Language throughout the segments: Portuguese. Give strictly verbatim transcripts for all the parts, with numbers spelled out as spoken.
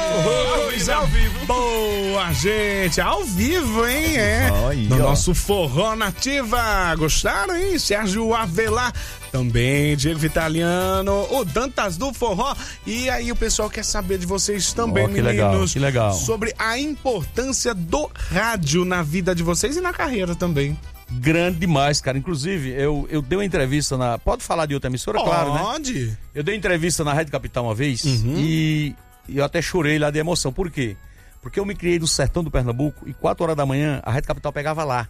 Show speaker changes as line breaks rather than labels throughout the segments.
Coisa ao vivo. Boa, gente. Ao vivo, hein? É.
Aí,
no
ó.
nosso Forró Nativa. Gostaram, hein? Sérgio Avelar. Também, Diego Vitaliano, o Dantas do Forró. E aí o pessoal quer saber de vocês também,
Oh, que
meninos.
legal, que legal.
Sobre a importância do rádio na vida de vocês e na carreira também.
Grande demais, cara. Inclusive, eu, eu dei uma entrevista na... Pode falar de outra emissora? Claro, né?
Pode.
Eu dei uma entrevista na Rádio Capital uma vez
Uhum.
e, e eu até chorei lá de emoção. Por quê? Porque eu me criei no sertão do Pernambuco e quatro horas da manhã a Rádio Capital pegava lá.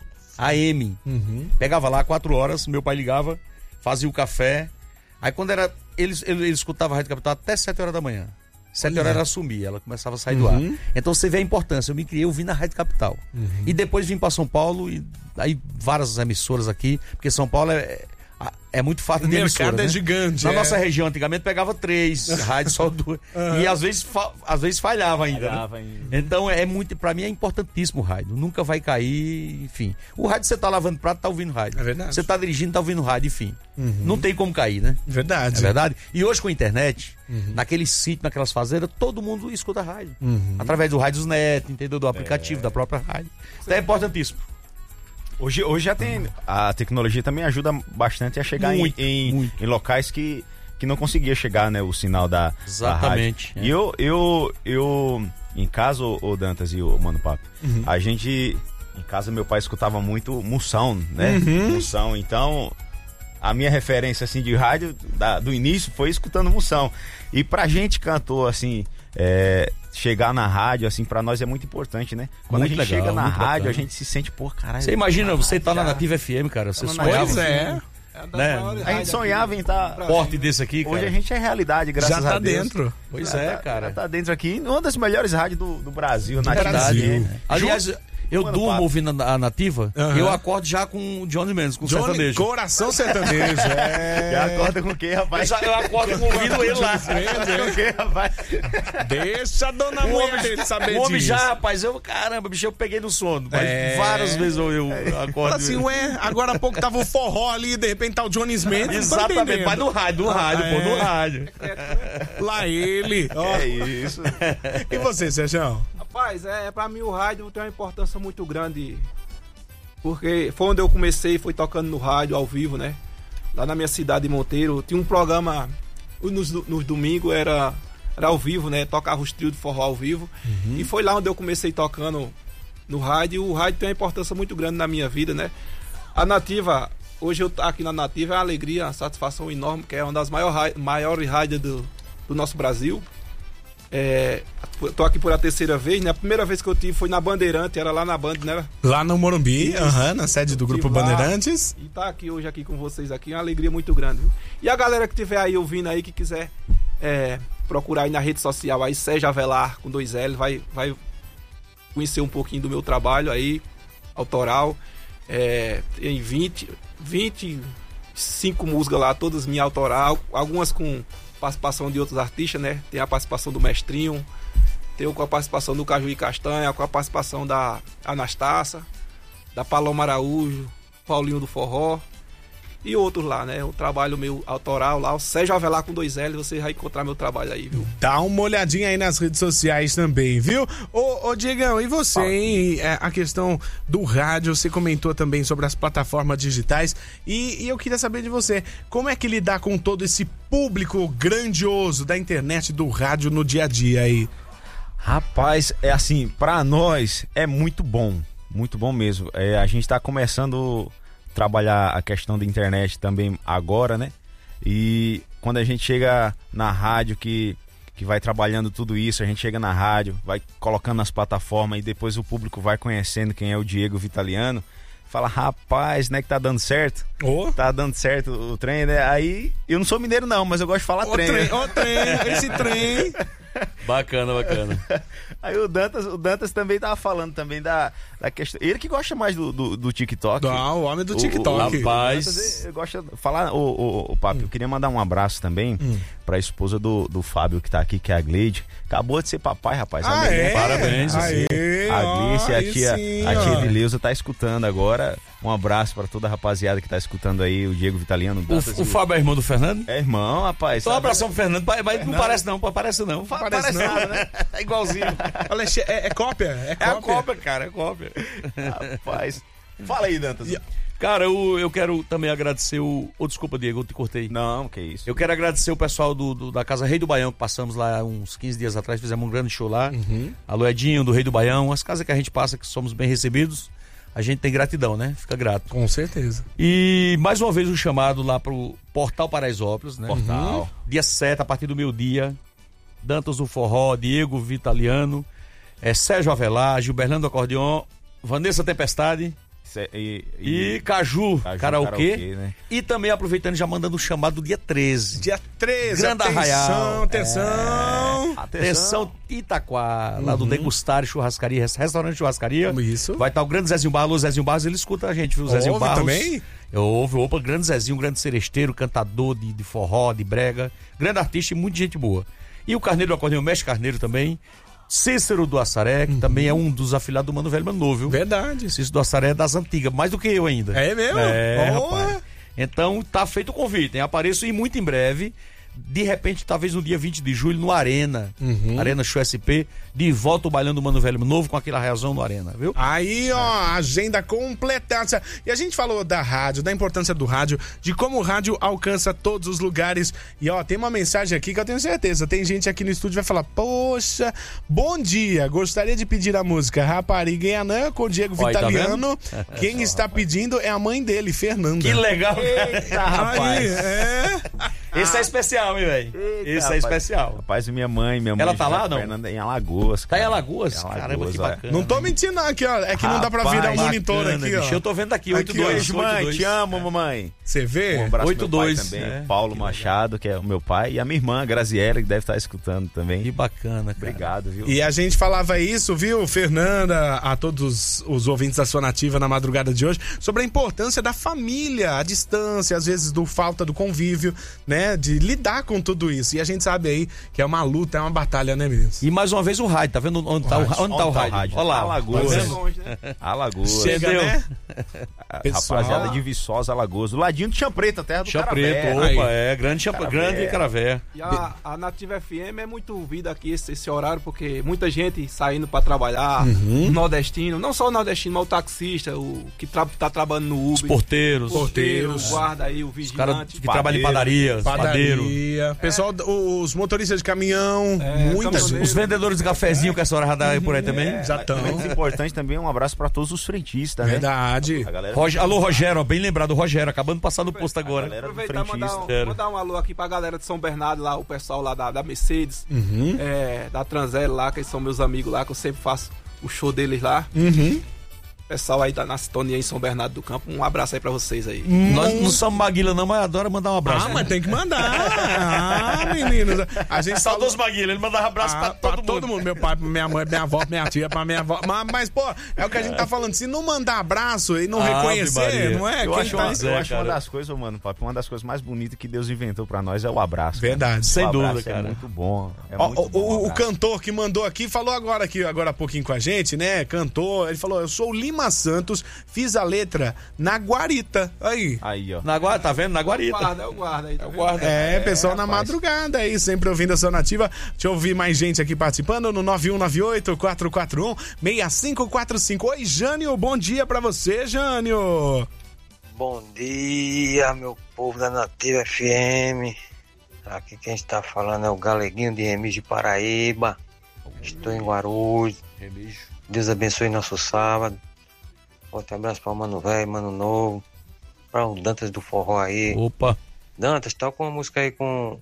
A M.
Uhum.
Pegava lá quatro horas, meu pai ligava, fazia o café. Aí quando era... Ele, ele, ele escutava a Rádio Capital até sete horas da manhã. Sete horas ela sumia, ela começava a sair do ar.
Uhum.
Então você vê a importância. Eu me criei, eu vim na Rádio Capital.
Uhum.
E depois vim para São Paulo e aí várias emissoras aqui, porque São Paulo é, é, é muito fácil
O
de
mercado
emissora,
é
né?
gigante.
Na
é.
nossa região, antigamente, pegava três rádios, só duas.
Uhum.
E às vezes, fa- às vezes falhava ainda. né?
Falhava ainda.
Então, é muito, pra mim, é importantíssimo o rádio. Nunca vai cair, enfim. O rádio, você tá lavando prato, tá ouvindo rádio.
É verdade.
Você tá dirigindo, tá ouvindo rádio, enfim.
Uhum.
Não tem como cair, né?
Verdade.
É verdade? E hoje com a internet,
Uhum.
naquele sítio, naquelas fazendas, todo mundo escuta rádio.
Uhum.
Através do Rádios Net, entendeu? Do aplicativo, da própria rádio. Então é importantíssimo.
Hoje, hoje já tem. A tecnologia também ajuda bastante a chegar em-
Muito,
em,
muito.
em locais que, que não conseguia chegar, né? O sinal da,
Exatamente,
da rádio.
é.
E eu, eu, eu, em casa, o Dantas e o Mano Papo,
Uhum.
a gente. Em casa, meu pai escutava muito Moção, né?
Uhum.
Moção. Então, a minha referência, assim, de rádio da- do início foi escutando Moção. E pra gente, cantor, assim. É, chegar na rádio, assim, pra nós é muito importante, né? Quando
Muito
a gente
legal,
chega na
muito
rádio,
bacana.
a gente se sente, pô, caralho.
Você imagina, você tá na
já-
Nativa F M, cara. Você
Tá na
sonhava
Pois
assim,
é.
né?
A gente sonhava em estar.
um porte desse aqui, cara.
Hoje a gente é realidade, graças
Já tá
a Deus.
dentro.
Pois
Já
é,
tá-
cara.
já tá dentro aqui, uma das melhores rádios do, do Brasil, na
Verdade.
Brasil.
né? Aliás, eu
Mano,
durmo
Papo.
ouvindo a Nativa
Aham.
e eu acordo já com o Johnny Mendes, com o
Johnny,
sertanejo.
coração sertanejo. É.
Já acorda com quem,
Eu,
rapaz?
já, eu acordo ouvindo ele lá.
Acorda com quem, rapaz?
Deixa a dona
O
mulher
homem,
dele saber
o homem
disso.
já, rapaz, eu, caramba, bicho, eu peguei no sono. Mas
É.
várias vezes eu, eu acordo.
Fala assim, ué, agora há pouco tava o forró ali e de repente tá o Johnny Smith.
Exatamente, mas no rádio, no rádio,
Ah,
pô, no
é.
rádio.
Lá ele. Ó.
É isso.
E você, Sérgio?
Rapaz, é, pra mim o rádio tem uma importância muito grande, porque foi onde eu comecei, foi tocando no rádio ao vivo, né? Lá na minha cidade de Monteiro, tinha um programa, nos, nos domingos era, era ao vivo, né? Tocava os trios de forró ao vivo, e foi lá onde eu comecei tocando no rádio. O rádio tem uma importância muito grande na minha vida, né? A Nativa, hoje eu tô aqui na Nativa, é uma alegria, uma satisfação enorme, que é uma das maiores, maiores rádios do, do nosso Brasil. É, tô aqui por a terceira vez, né? A primeira vez que eu tive foi na Bandeirante, era lá na Band, né?
Lá no Morumbi,
Isso.
aham, na sede do Grupo
Tive lá.
Bandeirantes.
E tá aqui hoje aqui com vocês aqui, é uma alegria muito grande, viu? E a galera que tiver aí ouvindo aí, que quiser é, procurar aí na rede social aí, Sérgio Avelar com dois L, vai, vai conhecer um pouquinho do meu trabalho aí, autoral. É, tem vinte, vinte e cinco músicas lá, todas minhas autoral, algumas com participação de outros artistas, né? Tem a participação do Mestrinho, tem com a participação do Caju e Castanha, com a participação da Anastácia, da Paloma Araújo, Paulinho do Forró e outros lá, né? O trabalho meu autoral lá, o Sérgio Avelar com dois L, você vai encontrar meu trabalho aí, viu?
Dá uma olhadinha aí nas redes sociais também, viu? Ô, ô Diegão, e você, hein? É, a questão do rádio, você comentou também sobre as plataformas digitais e, e eu queria saber de você, como é que lidar com todo esse público grandioso da internet, do rádio no dia a dia aí?
Rapaz, é assim, pra nós é muito bom, muito bom mesmo. É, a gente tá começando a trabalhar a questão da internet também agora, né? E quando a gente chega na rádio que, que vai trabalhando tudo isso, a gente chega na rádio, vai colocando nas plataformas e depois o público vai conhecendo quem é o Diego Vitaliano, fala, rapaz, né, que tá dando certo?
Ô,
Tá dando certo o trem, né? Aí, eu não sou mineiro não, mas eu gosto de falar
ô
trem,
trem,
né?
ô trem, esse trem.
Bacana, bacana.
Aí o Dantas, o Dantas também tava falando também da, da questão. Ele que gosta mais do, do, do TikTok.
Não, o homem do
O-
TikTok.
O,
Rapaz.
o Dantas, ele gosta de falar. O, o, o Papo, eu queria mandar um abraço também
Hum.
pra esposa do, do Fábio que tá aqui, que é a Gleide. Acabou de ser papai, rapaz.
Ah,
Amém, né?
é?
Parabéns,
Aê,
A
ó,
Gleice e a
aí
tia,
sim,
a tia
ó.
Edileuza tá escutando agora. Um abraço pra toda a rapaziada que tá escutando aí, o Diego Vitaliano. Dantas
O,
e
o Fábio é irmão do Fernando?
É irmão, rapaz.
Só um
sabe?
abração pro Fernando, mas não parece não, pô, parece não.
Fa-
Parece
Parece
não.
Né? É igualzinho.
Olha, é, é cópia? É
É
cópia.
a cópia, cara, é a cópia.
Rapaz. Fala aí, Dantas.
Cara, eu, eu quero também agradecer o... Oh, desculpa, Diego, eu te cortei.
Não, que isso.
Eu quero agradecer o pessoal do, do- da Casa Rei do Baião, que passamos lá uns quinze dias atrás, fizemos um grande show lá.
Uhum.
Alô, Edinho, do Rei do Baião. As casas que a gente passa, que somos bem recebidos, a gente tem gratidão, né? Fica grato.
Com certeza.
E mais uma vez um chamado lá pro Portal Paraisópolis, né?
Portal.
Dia sete, a partir do meio-dia. Dantas do Forró, Diego Vitaliano, é, Sérgio Avelar, Gilberlando Acordeon, Vanessa Tempestade
Cê- E,
e, Caju,
Caju
Karaokê.
Karaokê, né?
E também aproveitando e já mandando um chamado do dia treze.
Dia treze,
Grande
atenção,
Arraial.
atenção.
Atenção, Itaquá, lá do Degustar Churrascaria, restaurante Churrascaria.
Isso.
Vai estar o grande Zezinho Barros. O Zezinho Barros, ele escuta a gente, viu? O Zezinho
Ouve
Barros.
também?
Eu ouvo, opa, grande Zezinho, grande seresteiro, cantador de, de forró, de brega. Grande artista e muita gente boa. E o Carneiro do Acordeão, Mestre Carneiro também. Cícero do Assaré, que também é um dos afiliados do Mano Velho Mano Novo, viu?
Verdade.
Cícero do Assaré é das antigas, mais do que eu ainda.
É mesmo?
É,
Porra.
rapaz. Então tá feito o convite, hein? Apareço e muito em breve. De repente, talvez no dia vinte de julho, no Arena.
Uhum.
Arena Show S P. De volta o Bailão do Mano Velho Novo com aquela reação no Arena, viu?
Aí, ó, agenda completa. E a gente falou da rádio, da importância do rádio, de como o rádio alcança todos os lugares. E, ó, tem uma mensagem aqui que eu tenho certeza. Tem gente aqui no estúdio que vai falar: poxa, bom dia, gostaria de pedir a música Rapariga em Anã com o Diego
Ó, aí, tá
Vitaliano. Quem está pedindo é a mãe dele, Fernanda.
Que legal,
Eita, rapaz.
Aí, é.
Esse é especial, hein, velho?
Eita,
Esse é
rapaz.
especial.
Rapaz, minha mãe, minha mãe.
Ela tá lá,
José
não?
Fernanda, em Alagoas.
Tá em
cara.
Alagoas?
Em
Caramba, que
olha.
bacana.
Não tô mentindo, não, aqui, ó. É que não dá pra virar um
Rapaz,
monitor
Bacana,
aqui, ó.
bicho. Eu tô vendo aqui, oito
Aqui, ó.
dois.
Beijo, mãe. Te amo, mamãe.
Você vê?
Um abraço
oito
pro meu pai
dois,
também,
é.
o Paulo Machado, que é o meu pai, e a minha irmã, Graziela, que deve estar escutando também.
Que bacana, cara.
Obrigado, viu?
E a gente falava isso, viu, Fernanda, a todos os ouvintes da Sua Nativa na madrugada de hoje, sobre a importância da família, a distância, às vezes do falta do convívio, né, de lidar com tudo isso. E a gente sabe aí que é uma luta, é uma batalha, né, meninos?
E mais uma vez o rádio, tá vendo onde tá o,
rádio.
onde tá o rádio? Olha lá.
Alagoas.
Tá
É.
vendo?
Longe, né?
Alagoas.
Chega,
Entendeu?
né?
A
Pessoal.
Rapaziada de Viçosa, Alagoas. Do ladinho do Chã Preto, a terra do
Chá
Caravé.
Preto,
Aí.
opa, é, grande, chapa,
Caravé.
grande Caravé.
E a, a Nativa F M é muito vida aqui esse, esse horário, porque muita gente saindo pra trabalhar,
Uhum.
o nordestino, não só o nordestino, mas o taxista, o que tra tá trabalhando no
Os
Uber,
porteiros,
o porteiro,
porteiros.
o guarda aí, o
os caras
vigilante.
que trabalham em padaria, padeiro.
Padaria, pessoal, os motoristas de caminhão,
É,
muita
caminhoneiro.
gente.
Os vendedores de cafezinho que essa hora já dá aí por aí também.
Já estão.
Menos importante também, um abraço pra todos os frentistas, né?
Verdade.
A galera
Roger, alô, Rogério, ó, bem lembrado, Rogério, acabando de passar no posto agora.
galera do
Aproveitar e mandar,
frentista.
um, mandar um alô aqui pra galera de São Bernardo lá, o pessoal lá da, da Mercedes,
Uhum.
é, da Transelli lá, que eles são meus amigos lá, que eu sempre faço o show deles lá.
Uhum.
Pessoal aí da, na sintonia em São Bernardo do Campo, um abraço aí pra vocês aí.
Nós não somos Maguila não, mas adora mandar um abraço.
Ah, mas tem que mandar. Ah, meninos. A gente falou-
Saudoso Maguila, ele mandava abraço
Ah,
pra todo mundo.
Meu pai, pra minha mãe, pra minha avó, pra minha tia, pra minha avó. Mas, mas, pô, é o que a gente tá falando. Se não mandar abraço e não
Ave
reconhecer,
Maria.
não é?
Eu
Quem
acho,
tá-
uma, eu
é,
acho uma
cara.
das coisas, mano, papo, uma das coisas mais bonitas que Deus inventou pra nós é o abraço. cara.
Verdade.
Sem
O abraço
dúvida,
é
cara.
muito bom. É
Ó,
muito
o,
bom
o- o
abraço.
cantor que mandou aqui falou agora aqui, agora há pouquinho com a gente, né? Cantor, ele falou: eu sou o Lima Santos, fiz a letra na Guarita. Aí.
Aí, ó.
Na guarda, tá vendo? Na guarita.
Guarda, é o guarda aí, tá vendo?
guarda.
É, pessoal na
rapaz.
madrugada aí, sempre ouvindo a Sua Nativa. Deixa eu ouvir mais gente aqui participando no nove um nove oito, quatro quatro um, seis cinco quatro cinco. Oi, Jânio, bom dia pra você, Jânio.
Bom dia, meu povo da Nativa F M. Aqui quem está falando é o Galeguinho de Remis de Paraíba. Estou em Guarulhos. Deus abençoe nosso sábado. Forte abraço para o Mano Velho, Mano Novo. Para o Dantas do Forró aí.
Opa.
Dantas, toca uma música aí com.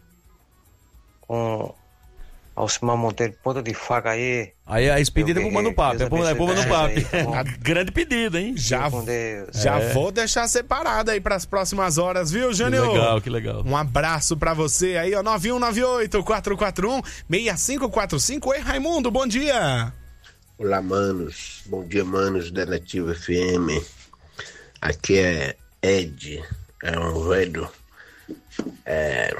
Com. Alcimar Monteiro, ponta de faca aí.
Aí a expedida é
Eu
pro Mano
guerreiro,
Papo. É pro,
Deus
é pro Mano
abençoe
Papo.
vocês aí, tá bom?
Grande pedido, hein?
Já,
Com Deus.
já
É.
vou deixar separado aí pras próximas horas, viu,
Que
Jânio?
legal, que legal.
Um abraço pra você aí, ó, nove um nove oito, quatro quatro um, seis cinco quatro cinco. Oi, Raimundo, bom dia.
Olá, manos. Bom dia, manos da Nativa F M. Aqui é Ed, é um velho, é,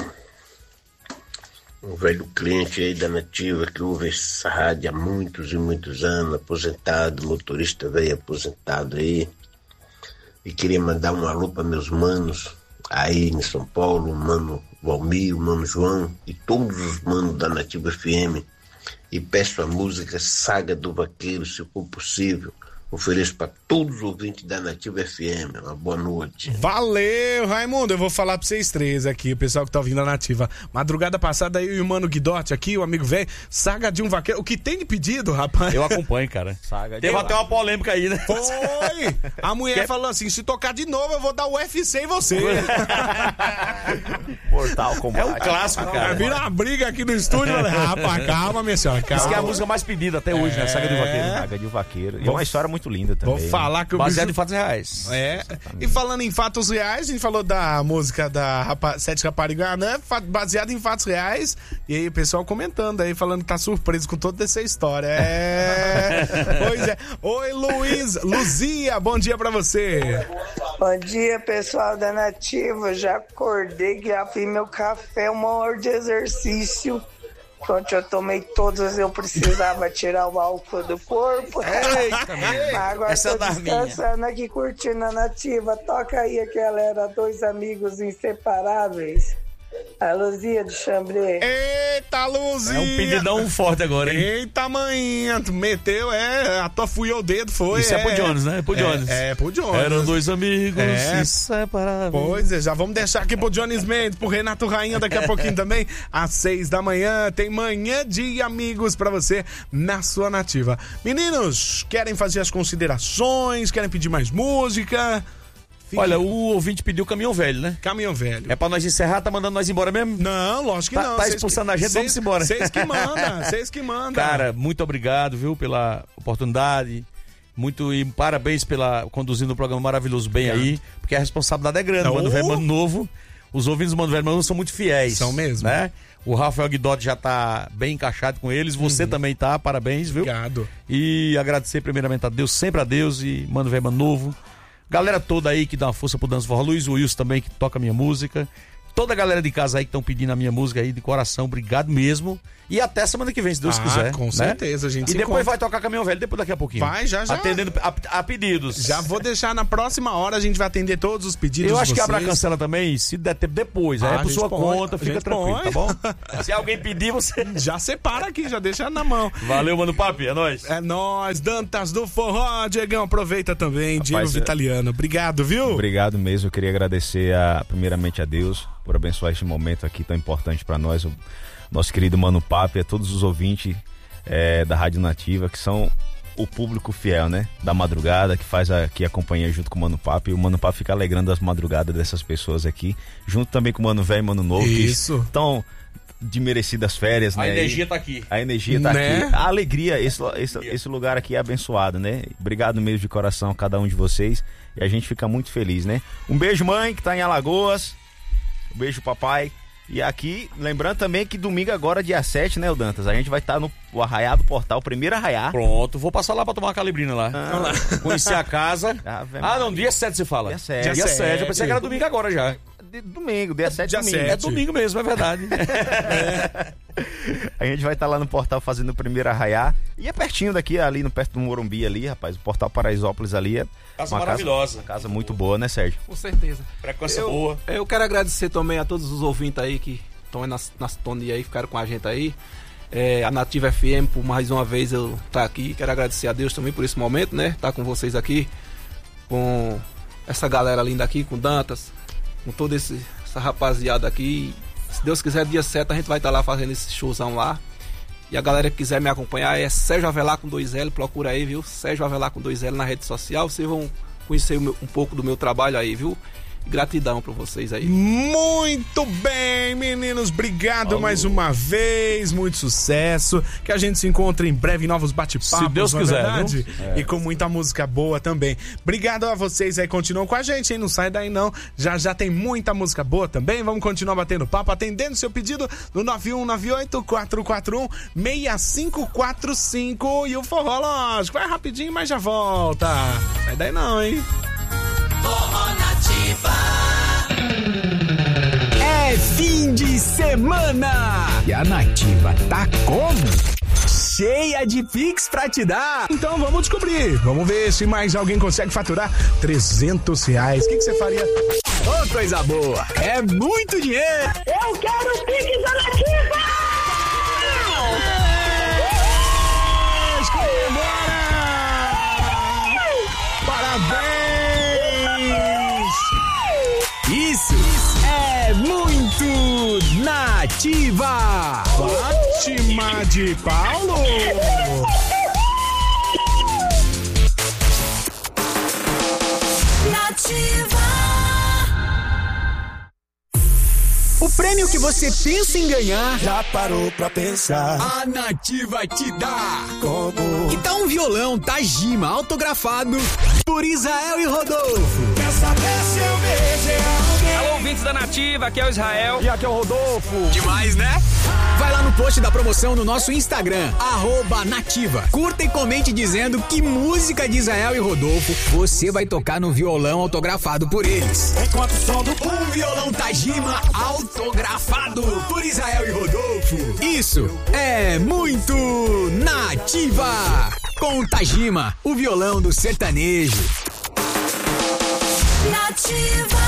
um velho cliente aí da Nativa que ouve essa rádio há muitos e muitos anos, aposentado, motorista velho aposentado aí. E queria mandar um alô para meus manos aí em São Paulo, o mano Valmir, o mano João e todos os manos da Nativa F M e peço a música Saga do Vaqueiro, se for possível. Ofereço para todos os ouvintes da Nativa F M. Uma boa noite.
Valeu, Raimundo. Eu vou falar pra vocês três aqui, o pessoal que tá ouvindo a Nativa. Madrugada passada, eu e o Mano Guidotti aqui, o amigo velho, Saga de um Vaqueiro. O que tem de pedido, rapaz?
Eu acompanho, cara.
Saga de
Teve até uma polêmica aí, né?
Foi! A mulher Quer... falou assim: se tocar de novo, eu vou dar o U F C em você.
Mortal Kombat.
É um clássico, cara.
Vira uma briga aqui no estúdio. Rapaz, calma, minha senhora, calma.
Isso que é a música mais pedida até hoje, é... né? Saga do Vaqueiro.
Saga de um Vaqueiro. E é uma história muito linda também.
Vou falar que o
Baseado
bicho...
em fatos reais.
É. Exatamente. E falando em fatos reais, a gente falou da música da Rapa... Sete Raparigas, né? Baseado em fatos reais. E aí o pessoal comentando aí, falando que tá surpreso com toda essa história. É. Pois é. Oi, Luiz. Luzia, bom dia pra você.
Bom dia, pessoal da Nativa. Já acordei, já fiz meu café, uma hora de exercício. Pronto, eu tomei todas, eu precisava tirar o álcool do corpo.
Eita,
agora
essa
tô descansando aqui, curtindo a Nativa. Toca aí aquela era Dois Amigos Inseparáveis. A Luzia do Chambré.
Eita, Luzia!
É um pedidão forte agora, hein?
Eita, manhinha, tu meteu, é, a tua fui o dedo, foi.
Isso é, é pro Jones, né? É pro Jones.
É, é pro Jones.
Eram dois amigos
é.
inseparáveis.
Pois é, já vamos deixar aqui pro Jones Mendes, pro Renato Rainha daqui a pouquinho também. Às seis da manhã, tem Manhã de Amigos pra você na sua Nativa. Meninos, querem fazer as considerações? Querem pedir mais música? Fique...
Olha, o ouvinte pediu Caminhão Velho, né?
Caminhão Velho.
É pra nós encerrar, tá mandando nós embora mesmo?
Não, lógico que
tá,
não.
Tá expulsando
que...
a gente,
cês,
vamos embora.
Vocês que mandam, vocês que mandam.
Cara, muito obrigado, viu, pela oportunidade. Muito e parabéns pela conduzindo o programa maravilhoso bem é. aí, porque a responsabilidade é grande.
Oh.
Mano Velho, Mano Novo. Os ouvintes do Mano Velho, Mano Novo são muito fiéis.
São mesmo.
Né? O Rafael Guidotti já tá bem encaixado com eles. Você uhum. também tá, parabéns, viu?
Obrigado.
E agradecer primeiramente a Deus, sempre a Deus e Mano Velho, Mano Novo. Galera toda aí que dá uma força pro Dança Forró, Luiz Wilson também que toca a minha música. Toda a galera de casa aí que estão pedindo a minha música aí de coração, obrigado mesmo. E até semana que vem, se Deus
ah,
quiser.
Com
né?
certeza, a gente
E
se
depois
encontra.
vai tocar Caminhão Velho, depois daqui a pouquinho.
Vai, já, já.
Atendendo a, a pedidos.
Já vou deixar na próxima hora, a gente vai atender todos os pedidos.
Eu acho
de
que
vocês.
abre a cancela também, se der tempo depois.
Ah,
aí é por sua
põe,
conta, fica tranquilo,
põe.
tá bom? Se alguém pedir, você.
Já separa aqui, já deixa na mão.
Valeu, Mano Papi, é nóis.
É nóis, Dantas do Forró. Diegão, aproveita também.
Rapaz,
Diego Vitaliano. Obrigado, viu?
Obrigado mesmo. Eu queria agradecer a, primeiramente a Deus por abençoar este momento aqui tão importante pra nós. O nosso querido Mano Papi, a todos os ouvintes é, da Rádio Nativa, que são o público fiel, né? Da madrugada, que faz aqui a companhia junto com o Mano Papi. E o Mano Papi fica alegrando as madrugadas dessas pessoas aqui, junto também com o Mano Velho e Mano Novo.
Isso.
Então, de merecidas férias,
a
né?
A energia tá aqui.
A energia tá
né?
aqui. A alegria, esse, esse, esse lugar aqui é abençoado, né? Obrigado mesmo de coração a cada um de vocês. E a gente fica muito feliz, né? Um beijo, mãe, que tá em Alagoas. Um beijo, papai. E aqui, lembrando também que domingo agora, dia sete, né, o Dantas? A gente vai estar tá no o Arraiá do Portal, o primeiro Arraiá.
Pronto, vou passar lá pra tomar uma calibrina lá.
Ah.
Conhecer a casa.
Ave
Ah, não, dia sete você fala.
Dia sete.
Dia sete, eu pensei que era domingo agora já.
De, domingo, dia sete,
dia
domingo.
sete.
É domingo mesmo, é verdade.
É. A gente vai estar tá lá no Portal fazendo o primeiro Arraiá. E é pertinho daqui, ali no perto do Morumbi ali, rapaz. O Portal Paraisópolis ali é
Casa
uma
maravilhosa.
Casa, uma casa muito boa, né, Sérgio?
Com certeza.
Frequência
eu,
boa.
Eu quero agradecer também a todos os ouvintes aí que estão aí na, na sintonia aí, ficaram com a gente aí. É, a Nativa F M, por mais uma vez eu estar tá aqui. Quero agradecer a Deus também por esse momento, né? Estar tá com vocês aqui, com essa galera linda aqui, com Dantas, com toda esse, essa rapaziada aqui. Se Deus quiser, dia sete a gente vai estar tá lá fazendo esse showzão lá. E a galera que quiser me acompanhar é Sérgio Avelar com dois L, procura aí, viu? Sérgio Avelar com dois L na rede social. Vocês vão conhecer um pouco do meu trabalho aí, viu? Gratidão pra vocês aí.
Muito bem, meninos. Obrigado Alô. mais uma vez. Muito sucesso. Que a gente se encontre em breve em novos bate-papos.
Se Deus quiser,
verdade? É. E com muita música boa também. Obrigado a vocês aí. Continuam com a gente, hein? Não sai daí não. Já já tem muita música boa também. Vamos continuar batendo papo, atendendo seu pedido no nove um nove oito quatro quatro um seis cinco quatro cinco. E o Forró, lógico. Vai rapidinho, mas já volta. Sai daí não, hein?
Forró Nativa.
É fim de semana e a Nativa tá como? Cheia de Pix pra te dar.
Então vamos descobrir. Vamos ver se mais alguém consegue faturar trezentos reais. O que, que você faria?
Ô, oh, coisa boa. É muito dinheiro.
Eu quero o Pix da Nativa!
Nativa.
Fátima de Paulo.
Nativa.
O prêmio que você pensa em ganhar,
Já parou pra pensar
a Nativa te dá.
como?
Que tal um violão Tajima autografado por Israel e Rodolfo?
Quer saber se eu beijei alguém?
Alô, ouvintes da Nativa, aqui é o Israel.
E aqui é o Rodolfo.
Demais, né? Vai lá no post da promoção no nosso Instagram, arroba Nativa. Curta e comente dizendo que música de Israel e Rodolfo você vai tocar no violão autografado por eles.
Enquanto o som do
Um violão Tajima autografado por Israel e Rodolfo. Isso é muito Nativa. Com Tajima, o violão do sertanejo.
Nativa.